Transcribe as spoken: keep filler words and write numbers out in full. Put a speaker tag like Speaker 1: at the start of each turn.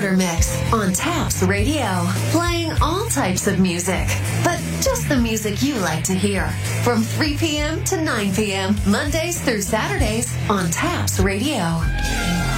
Speaker 1: Starter Mix on Taps Radio. Playing all types of music, but just the music you like to hear. From three p.m. to nine p.m. Mondays through Saturdays on Taps Radio.